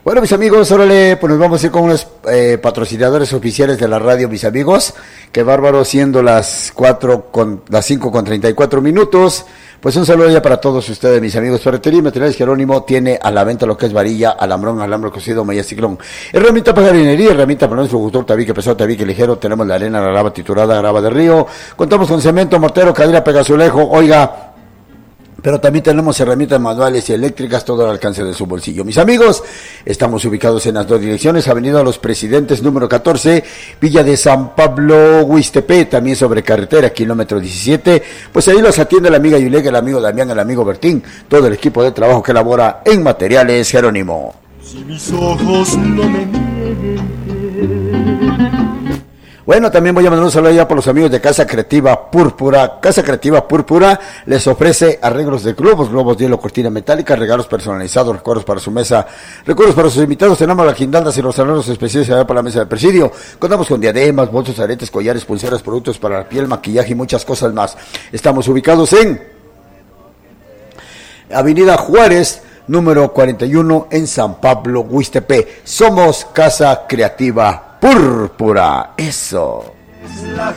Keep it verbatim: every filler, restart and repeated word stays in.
Bueno, mis amigos, órale, pues nos vamos a ir con unos eh, patrocinadores oficiales de la radio, mis amigos. Qué bárbaro, siendo las cuatro con las cinco con treinta y cuatro minutos. Pues un saludo ya para todos ustedes, mis amigos. Ferretería y Materiales Jerónimo tiene a la venta lo que es varilla, alambrón, alambre cocido, malla ciclón. Herramienta para jardínería, herramienta para nuestro agricultor, tabique pesado, tabique ligero. Tenemos la arena, la grava triturada, grava de río. Contamos con cemento, mortero, cadera, pegazulejo. Oiga, pero también tenemos herramientas manuales y eléctricas, todo al alcance de su bolsillo. Mis amigos, estamos ubicados en las dos direcciones, Avenida Los Presidentes, número catorce, Villa de San Pablo, Huistepe, también sobre carretera, kilómetro diecisiete. Pues ahí los atiende la amiga Yulega, el amigo Damián, el amigo Bertín, todo el equipo de trabajo que elabora en Materiales Jerónimo. Si mis ojos no me mienten. Bueno, también voy a mandar un saludo ya por los amigos de Casa Creativa Púrpura. Casa Creativa Púrpura les ofrece arreglos de globos, globos de hielo, cortina metálica, regalos personalizados, recuerdos para su mesa, recuerdos para sus invitados. Tenemos las guirnaldas y los arreglos especiales para la mesa del presidio. Contamos con diademas, bolsos, aretes, collares, pulseras, productos para la piel, maquillaje y muchas cosas más. Estamos ubicados en Avenida Juárez, número cuarenta y uno, en San Pablo, Huistepe. Somos Casa Creativa Púrpura, eso. Es la